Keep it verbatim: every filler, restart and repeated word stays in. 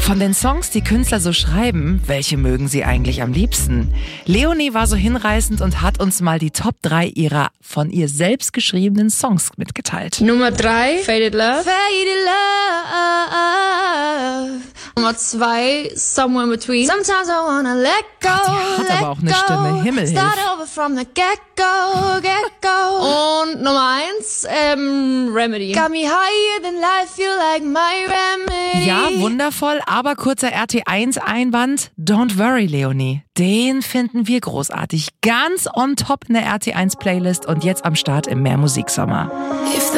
Von den Songs, die Künstler so schreiben, welche mögen sie eigentlich am liebsten? Leonie war so hinreißend und hat uns mal die Top drei ihrer von ihr selbst geschriebenen Songs mitgeteilt. Nummer drei, Faded Love. Faded love. Nummer zwei, Somewhere in Between. Sometimes I wanna let go. Die hat aber auch eine Stimme. Himmelhilf. Start over from the get-go, get-go. Und Nummer eins, ähm, Remedy. Got me higher than life, feel like my remedy. Ja, wundervoll, aber kurzer R T eins Einwand. Don't worry, Leonie. Den finden wir großartig. Ganz on top in der R T eins Playlist und jetzt am Start im Mehr Musiksommer. If